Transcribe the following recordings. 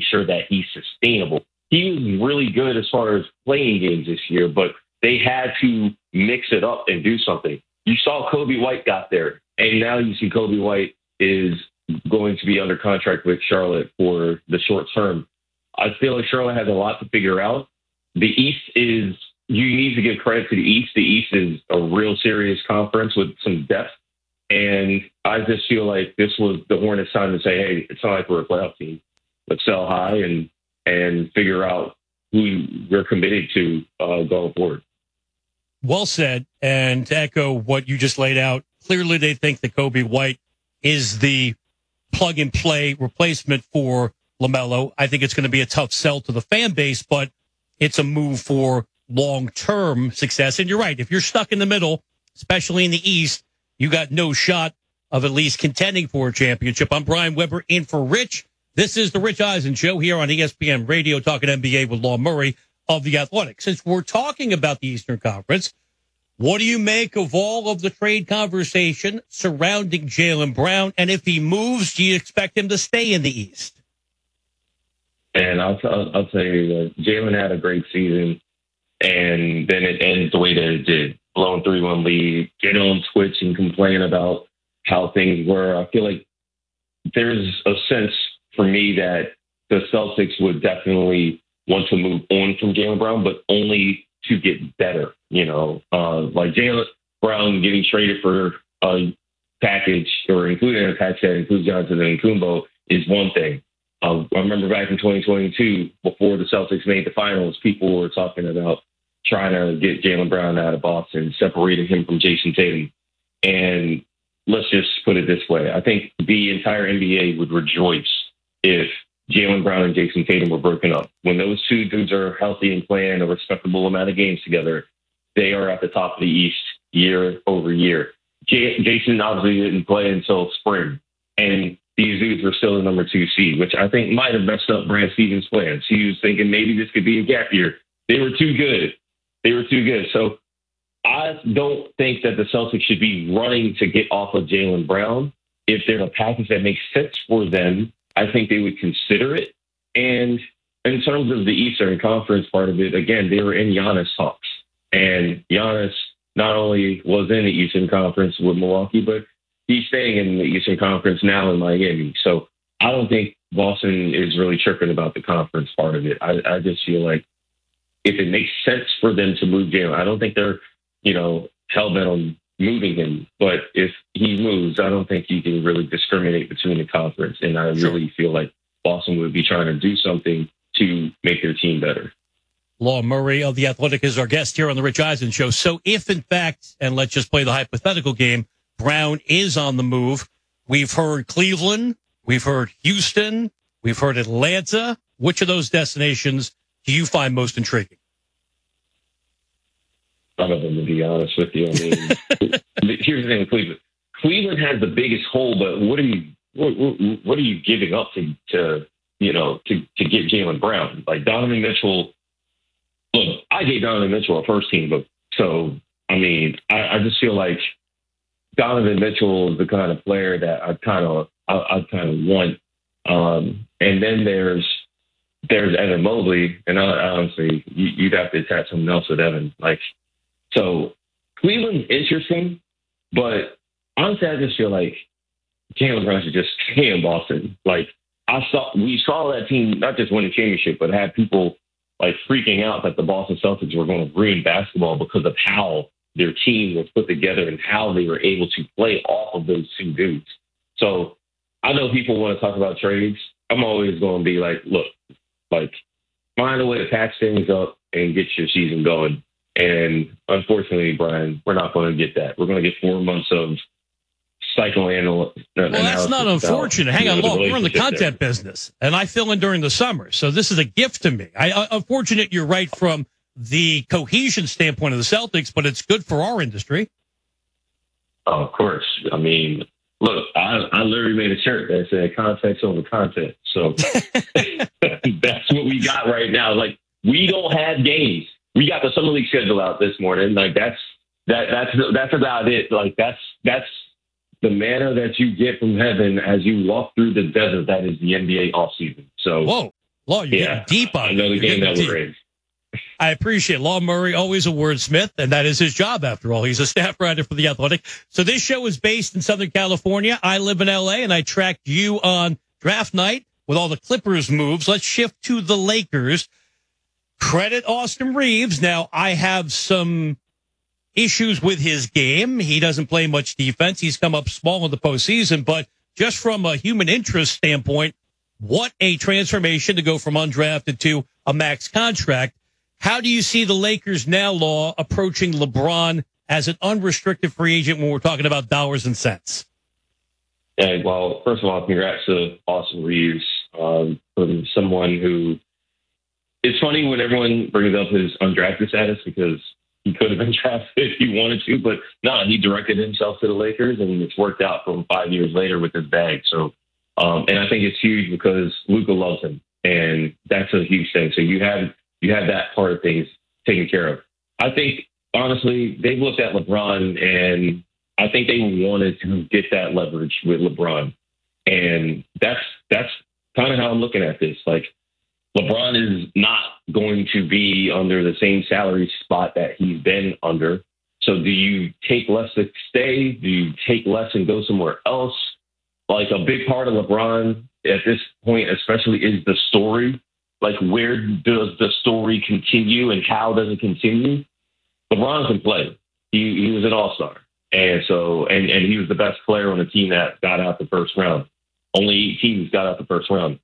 sure that he's sustainable. He was really good as far as playing games this year, but they had to mix it up and do something. You saw Kobe White got there, and now you see Kobe White is going to be under contract with Charlotte for the short term. I feel like Charlotte has a lot to figure out. The East is, you need to give credit to the East. The East is a real serious conference with some depth. And I just feel like this was the Hornets' time to say, hey, it's not like we're a playoff team. Let's sell high and figure out who we're committed to going forward. Well said. And to echo what you just laid out, clearly they think that Kobe White is the plug-and-play replacement for LaMelo. I think it's going to be a tough sell to the fan base, but it's a move for long-term success. And you're right. If you're stuck in the middle, especially in the East, you got no shot of at least contending for a championship. I'm Brian Weber in for Rich. This is the Rich Eisen Show here on ESPN Radio, talking NBA with Law Murray of The Athletic. Since we're talking about the Eastern Conference, what do you make of all of the trade conversation surrounding Jaylen Brown? And if he moves, do you expect him to stay in the East? And I'll tell you that Jaylen had a great season, and then it ends the way that it did. Blowing 3-1 lead, get on Twitch and complain about how things were. I feel like there's a sense for me that the Celtics would definitely want to move on from Jaylen Brown, but only to get better. You know, like Jaylen Brown getting traded for a package or including a package that includes Johnson and Kumbo is one thing. I remember back in 2022, before the Celtics made the finals, people were talking about trying to get Jaylen Brown out of Boston, separating him from Jason Tatum. And let's just put it this way. I think the entire NBA would rejoice if Jaylen Brown and Jason Tatum were broken up. When those two dudes are healthy and playing a respectable amount of games together, they are at the top of the East year over year. Jason obviously didn't play until spring, and these dudes were still the number 2 seed, which I think might have messed up Brad Stevens' plans. He was thinking maybe this could be a gap year. They were too good. So I don't think that the Celtics should be running to get off of Jaylen Brown. If there's a package that makes sense for them, I think they would consider it. And in terms of the Eastern Conference part of it, again, they were in Giannis talks. And Giannis not only was in the Eastern Conference with Milwaukee, but he's staying in the Eastern Conference now in Miami. So I don't think Boston is really tripping about the conference part of it. I just feel like if it makes sense for them to move Jaylen, I don't think they're, hell-bent on moving him. But if he moves, I don't think you can really discriminate between the conference. And I really feel like Boston would be trying to do something to make their team better. Law Murray of The Athletic is our guest here on the Rich Eisen Show. So if, in fact, and let's just play the hypothetical game, Brown is on the move, we've heard Cleveland, we've heard Houston, we've heard Atlanta. Which of those destinations do you find most intriguing? None of them, to be honest with you. I mean, here's the thing with Cleveland. Cleveland has the biggest hole, but what are you giving up to get Jaylen Brown? Like Donovan Mitchell. Look, I gave Donovan Mitchell a first team, but so I mean, I just feel like Donovan Mitchell is the kind of player that I kind of want. And then there's Evan Mobley, and honestly, you'd have to attach something else with Evan. So Cleveland's interesting, but honestly, I just feel like Jaylen Brown should just stay in Boston. We saw that team not just win the championship, but had people freaking out that the Boston Celtics were going to ruin basketball because of how their team was put together and how they were able to play off of those two dudes. So I know people want to talk about trades. I'm always going to be look, find a way to patch things up and get your season going. And unfortunately, Brian, we're not going to get that. We're going to get 4 months of psychoanalysis. Well, that's not unfortunate. Hang on, look, we're in the content business, and I fill in during the summer, so this is a gift to me. Unfortunate, you're right from the cohesion standpoint of the Celtics, but it's good for our industry. Oh, of course. I mean, look, I literally made a shirt that said context over content. So that's what we got right now. We don't have games. We got the summer league schedule out this morning. That's about it. That's the manna that you get from heaven as you walk through the desert. That is the NBA offseason. So whoa. Law, you're getting deep on I know the game that we're in. I appreciate Law Murray, always a wordsmith, and that is his job, after all. He's a staff writer for The Athletic. So this show is based in Southern California. I live in L.A., and I tracked you on draft night with all the Clippers moves. Let's shift to the Lakers. Credit Austin Reeves. Now, I have some issues with his game. He doesn't play much defense. He's come up small in the postseason, but just from a human interest standpoint, what a transformation to go from undrafted to a max contract. How do you see the Lakers now, Law, approaching LeBron as an unrestricted free agent when we're talking about dollars and cents? Yeah, well, first of all, congrats to Austin Reeves, from someone who, it's funny when everyone brings up his undrafted status because he could have been drafted if he wanted to, but no, he directed himself to the Lakers, and it's worked out from 5 years later with his bag. So, and I think it's huge because Luka loves him, and that's a huge thing. So you have that part of things taken care of. I think, honestly, they've looked at LeBron, and I think they wanted to get that leverage with LeBron. And that's kind of how I'm looking at this. Like, LeBron is not going to be under the same salary spot that he's been under. So do you take less to stay? Do you take less and go somewhere else? Like, a big part of LeBron at this point, especially, is the story. Like, where does the story continue and how does it continue? LeBron can play. He was an all-star. And so, and he was the best player on the team that got out the first round. Only 8 teams got out the first round.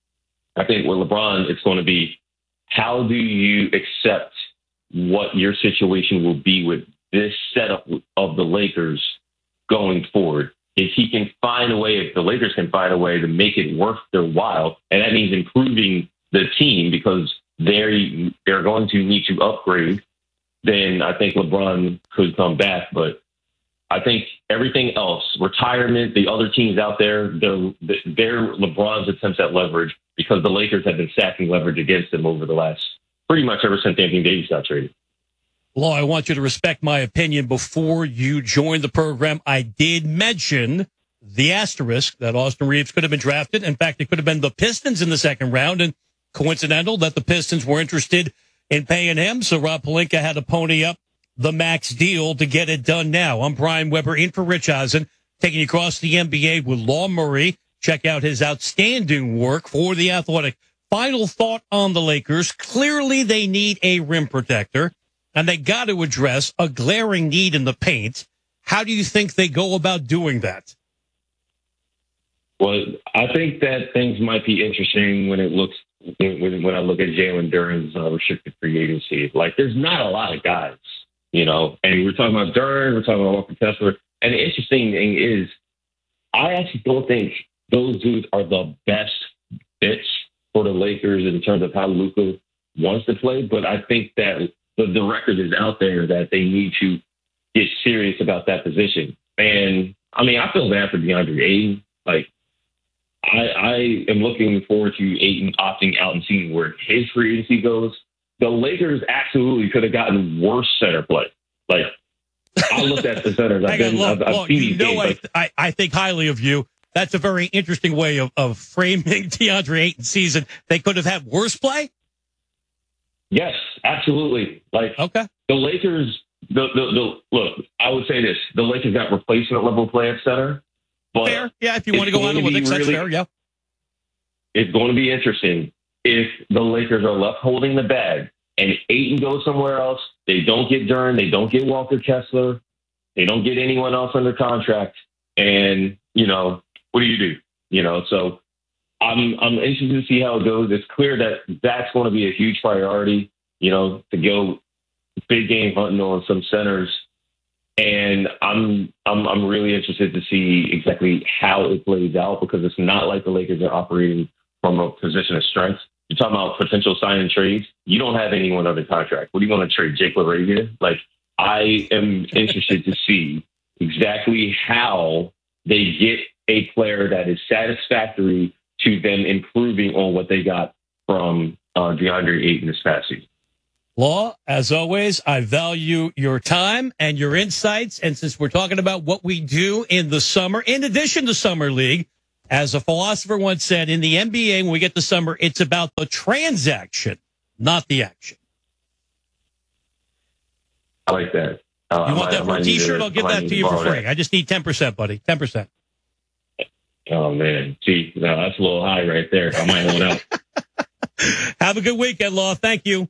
I think with LeBron, it's going to be, how do you accept what your situation will be with this setup of the Lakers going forward? If he can find a way, if the Lakers can find a way to make it worth their while, and that means improving the team because they're going to need to upgrade, then I think LeBron could come back. But I think everything else, retirement, the other teams out there, they're LeBron's attempts at leverage because the Lakers have been stacking leverage against them over the last, pretty much ever since Anthony Davis got traded. Law, I want you to respect my opinion. Before you joined the program, I did mention the asterisk that Austin Reeves could have been drafted. In fact, it could have been the Pistons in the second round, and coincidental that the Pistons were interested in paying him. So Rob Pelinka had to pony up the max deal to get it done now. I'm Brian Weber in for Rich Eisen, taking you across the NBA with Law Murray. Check out his outstanding work for The Athletic. Final thought on the Lakers. Clearly, they need a rim protector, and they got to address a glaring need in the paint. How do you think they go about doing that? Well, I think that things might be interesting when I look at Jalen Duren's restricted free agency. Like, there's not a lot of guys, you know, and we're talking about Duren, we're talking about Walker Kessler. And the interesting thing is, I actually don't think those dudes are the best fits for the Lakers in terms of how Luka wants to play. But I think that the record is out there that they need to get serious about that position. And I mean, I feel bad for DeAndre Ayton. Like, I am looking forward to Ayton opting out and seeing where his free agency goes. The Lakers absolutely could have gotten worse center play. Like, I looked at the centers. I've seen these games. I think highly of you. That's a very interesting way of framing DeAndre Ayton's season. They could have had worse play? Yes, absolutely. Like, okay. The Lakers, look, I would say this. The Lakers got replacement level play at center. But fair. Yeah, if you want to go analytics, that's fair, yeah. It's going to be interesting if the Lakers are left holding the bag and Ayton goes somewhere else. They don't get Duren. They don't get Walker Kessler. They don't get anyone else under contract. And, you know, what do you do? You know, so I'm interested to see how it goes. It's clear that that's going to be a huge priority, you know, to go big game hunting on some centers. And I'm really interested to see exactly how it plays out because it's not like the Lakers are operating from a position of strength. You're talking about potential signing trades. You don't have anyone under contract. What are you going to trade, Jake LaRavia? Like, I am interested to see exactly how they get a player that is satisfactory to them improving on what they got from DeAndre Ayton this past season. Law, as always, I value your time and your insights. And since we're talking about what we do in the summer, in addition to Summer League, As a philosopher once said, in the NBA, when we get to summer, it's about the transaction, not the action. I like that. You want that for a T-shirt? I'll give that to you for free. That. I just need 10%, buddy. 10%. Oh, man. Gee, no, that's a little high right there. I might hold out. Have a good weekend, Law. Thank you.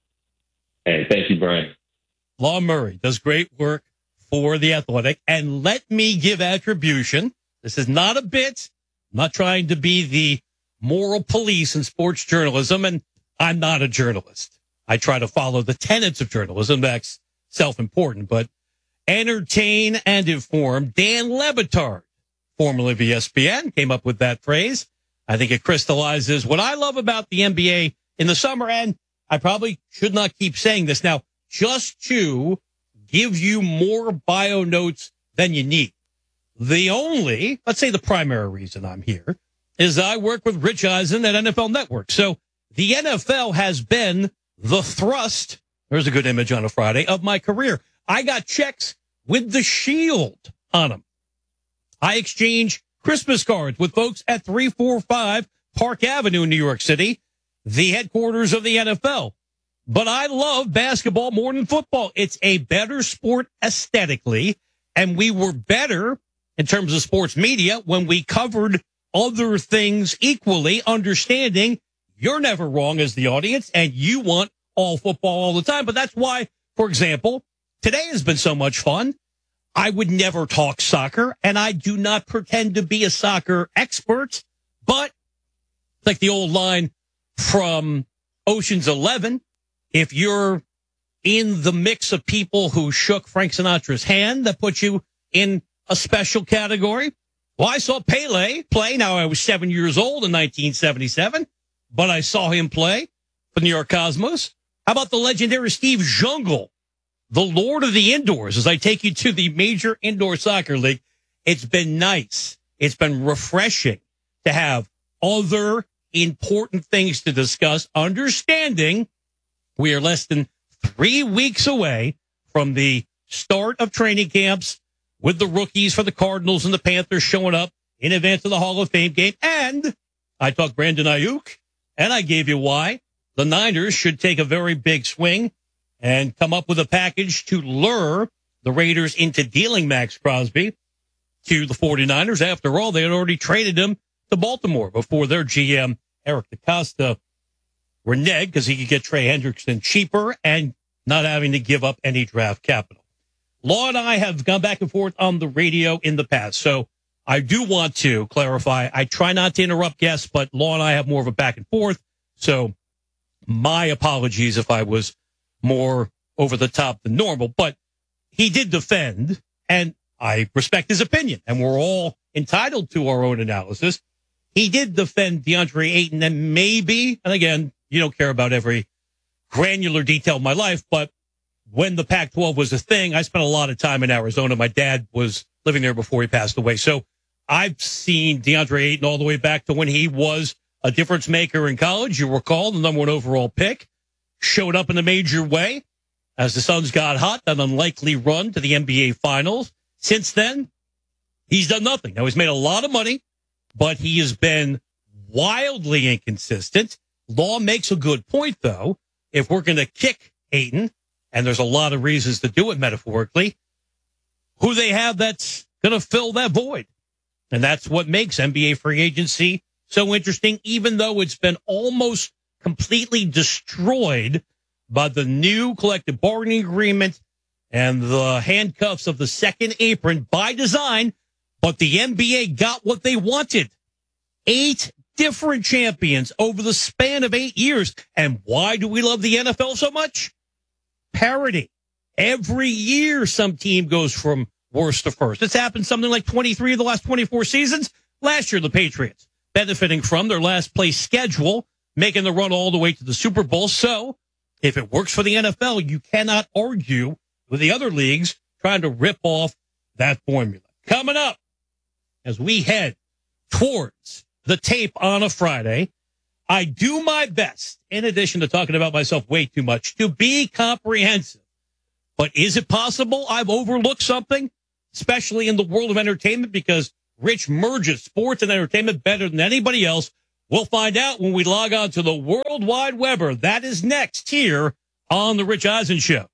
Hey, thank you, Brian. Law Murray does great work for The Athletic. And let me give attribution. This is not a bit. I'm not trying to be the moral police in sports journalism, and I'm not a journalist. I try to follow the tenets of journalism. That's self-important, but entertain and inform. Dan Le Batard, formerly of ESPN, came up with that phrase. I think it crystallizes what I love about the NBA in the summer, and I probably should not keep saying this now, just to give you more bio notes than you need. The only, let's say the primary reason I'm here is I work with Rich Eisen at NFL Network. So the NFL has been the thrust, there's a good image on a Friday, of my career. I got checks with the shield on them. I exchange Christmas cards with folks at 345 Park Avenue in New York City, the headquarters of the NFL. But I love basketball more than football. It's a better sport aesthetically, and we were better in terms of sports media when we covered other things equally, understanding you're never wrong as the audience, and you want all football all the time. But that's why, for example, today has been so much fun. I would never talk soccer, and I do not pretend to be a soccer expert, but like the old line from Ocean's 11, if you're in the mix of people who shook Frank Sinatra's hand, that puts you in a special category. Well, I saw Pele play. Now, I was 7 years old in 1977, but I saw him play for New York Cosmos. How about the legendary Steve Jungle, the Lord of the Indoors, as I take you to the major indoor soccer league? It's been nice. It's been refreshing to have other important things to discuss, understanding we are less than 3 weeks away from the start of training camps with the rookies for the Cardinals and the Panthers showing up in advance of the Hall of Fame game. And I talked Brandon Ayuk, and I gave you why the Niners should take a very big swing and come up with a package to lure the Raiders into dealing Max Crosby to the 49ers. After all, they had already traded him to Baltimore before their GM, Eric DeCosta, reneged because he could get Trey Hendrickson cheaper and not having to give up any draft capital. Law and I have gone back and forth on the radio in the past, so I do want to clarify. I try not to interrupt guests, but Law and I have more of a back and forth, so my apologies if I was more over the top than normal. But he did defend, and I respect his opinion, and we're all entitled to our own analysis. He did defend DeAndre Ayton, and maybe, and again, you don't care about every granular detail of my life, but when the Pac-12 was a thing, I spent a lot of time in Arizona. My dad was living there before he passed away. So I've seen DeAndre Ayton all the way back to when he was a difference maker in college. You recall the number 1 overall pick, showed up in a major way as the Suns got hot, that unlikely run to the NBA Finals. Since then, he's done nothing. Now, he's made a lot of money, but he has been wildly inconsistent. Law makes a good point, though. If we're going to kick Ayton, and there's a lot of reasons to do it metaphorically, who they have that's going to fill that void. And that's what makes NBA free agency so interesting, even though it's been almost completely destroyed by the new collective bargaining agreement and the handcuffs of the second apron by design. But the NBA got what they wanted. 8 different champions over the span of 8 years. And why do we love the NFL so much? Parity. Every year, some team goes from worst to first. It's happened something like 23 of the last 24 seasons. Last year, the Patriots benefiting from their last place schedule, making the run all the way to the Super Bowl. So if it works for the NFL, you cannot argue with the other leagues trying to rip off that formula. Coming up, as we head towards the tape on a Friday, I do my best, in addition to talking about myself way too much, to be comprehensive. But is it possible I've overlooked something, especially in the world of entertainment? Because Rich merges sports and entertainment better than anybody else. We'll find out when we log on to the World Wide Weber. That is next here on The Rich Eisen Show.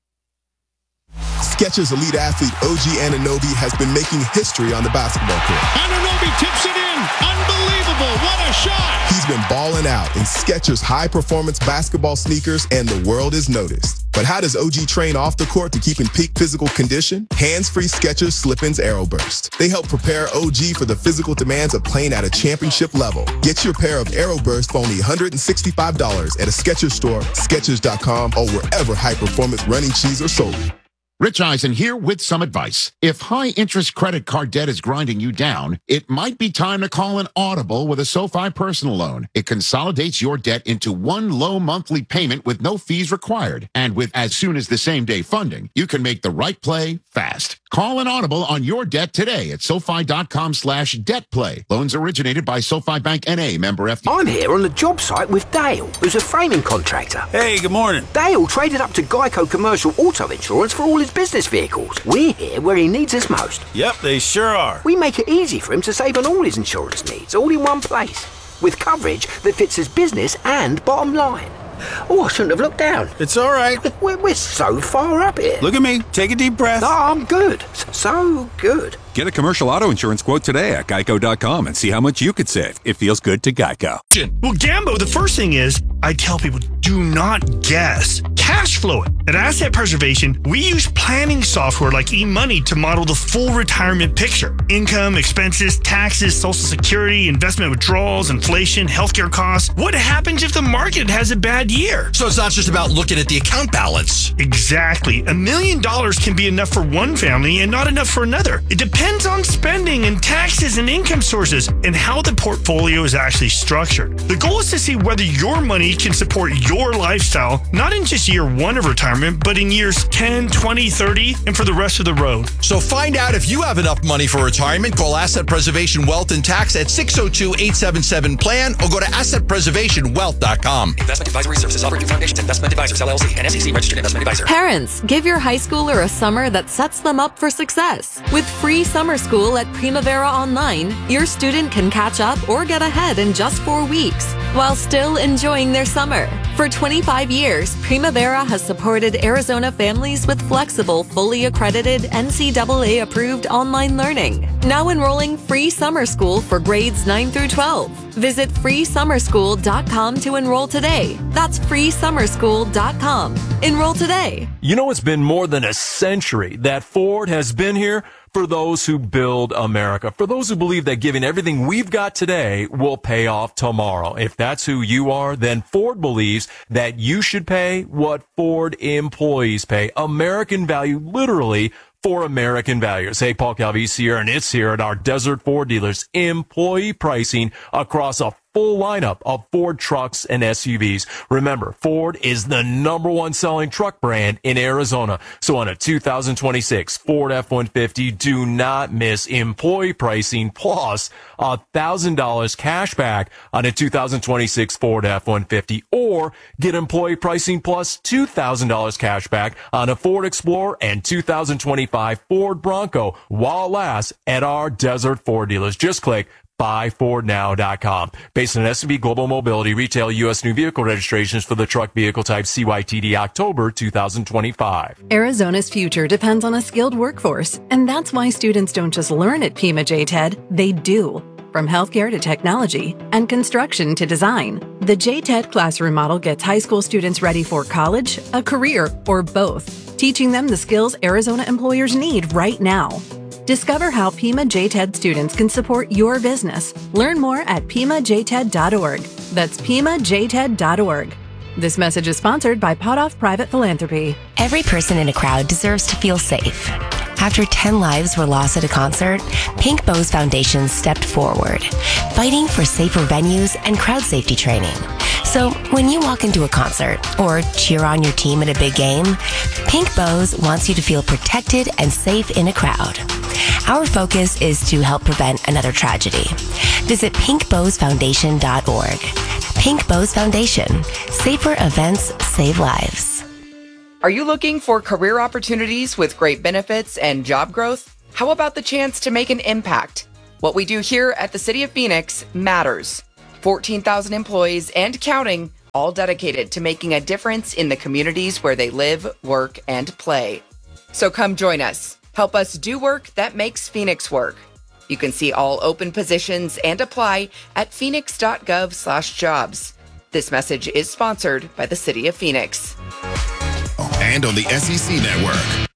Skechers elite athlete OG Anunoby has been making history on the basketball court. Anunoby tips it in. Unbelievable. What a shot. He's been balling out in Skechers high-performance basketball sneakers, and the world is noticed. But how does OG train off the court to keep in peak physical condition? Hands-free Skechers Slip-ins Aeroburst. They help prepare OG for the physical demands of playing at a championship level. Get your pair of Aeroburst for only $165 at a Skechers store, Skechers.com, or wherever high-performance running shoes are sold. Rich Eisen here with some advice. If high-interest credit card debt is grinding you down, it might be time to call an Audible with a SoFi personal loan. It consolidates your debt into one low monthly payment with no fees required. And with as soon as the same-day funding, you can make the right play fast. Call an Audible on your debt today at SoFi.com/debtplay. Loans originated by SoFi Bank N.A. member FD. I'm here on the job site with Dale, who's a framing contractor. Hey, good morning. Dale traded up to Geico Commercial Auto Insurance for all his business vehicles. We're here where he needs us most. Yep, they sure are. We make it easy for him to save on all his insurance needs, all in one place, with coverage that fits his business and bottom line. Oh, I shouldn't have looked down. It's all right. We're so far up here. Look at me. Take a deep breath. No, I'm good. So good. Get a commercial auto insurance quote today at Geico.com and see how much you could save. It feels good to Geico. Well, Gambo, the first thing is, I tell people, do not guess. Cash flow it. At Asset Preservation, we use planning software like eMoney to model the full retirement picture. Income, expenses, taxes, Social Security, investment withdrawals, inflation, healthcare costs. What happens if the market has a bad year? So it's not just about looking at the account balance. Exactly. $1 million can be enough for one family and not enough for another. It depends on spending and taxes and income sources and how the portfolio is actually structured. The goal is to see whether your money can support your lifestyle, not in just year one of retirement, but in years 10, 20, 30, and for the rest of the road. So find out if you have enough money for retirement. Call Asset Preservation Wealth and Tax at 602-877-PLAN or go to AssetPreservationWealth.com. Investment advisory services offered through Foundations Investment Advisors, LLC, and SEC registered investment advisor. Parents, give your high schooler a summer that sets them up for success. With free summer school at Primavera Online, your student can catch up or get ahead in just 4 weeks while still enjoying their summer. For 25 years, Primavera has supported Arizona families with flexible, fully accredited, NCAA-approved online learning. Now enrolling free summer school for grades 9 through 12. Visit freesummerschool.com to enroll today. That's freesummerschool.com. Enroll today. You know, it's been more than a century that Ford has been here for those who build America, for those who believe that giving everything we've got today will pay off tomorrow. If that's who you are, then Ford believes that you should pay what Ford employees pay. American value, literally, for American values. Hey, Paul Calvisi here, and it's here at our Desert Ford dealers. Employee pricing across a full lineup of Ford trucks and SUVs. Remember, Ford is the #1 selling truck brand in Arizona. So on a 2026 Ford F-150, do not miss employee pricing plus $1,000 cash back on a 2026 Ford F-150, or get employee pricing plus $2,000 cash back on a Ford Explorer and 2025 Ford Bronco while it lasts at our Desert Ford dealers. Just click buyfordnow.com. Based on S&P Global Mobility, retail U.S. new vehicle registrations for the truck vehicle type CYTD October 2025. Arizona's future depends on a skilled workforce, and that's why students don't just learn at Pima JTED, they do. From healthcare to technology and construction to design, the JTED classroom model gets high school students ready for college, a career, or both, teaching them the skills Arizona employers need right now. Discover how Pima JTED students can support your business. Learn more at PimaJTED.org. That's PimaJTED.org. This message is sponsored by Potoff Private Philanthropy. Every person in a crowd deserves to feel safe. After 10 lives were lost at a concert, Pink Bows Foundation stepped forward, fighting for safer venues and crowd safety training. So when you walk into a concert or cheer on your team at a big game, Pink Bows wants you to feel protected and safe in a crowd. Our focus is to help prevent another tragedy. Visit pinkbowsfoundation.org. Pink Bows Foundation. Safer events save lives. Are you looking for career opportunities with great benefits and job growth? How about the chance to make an impact? What we do here at the City of Phoenix matters. 14,000 employees and counting, all dedicated to making a difference in the communities where they live, work, and play. So come join us. Help us do work that makes Phoenix work. You can see all open positions and apply at phoenix.gov/jobs. This message is sponsored by the City of Phoenix. And on the SEC Network.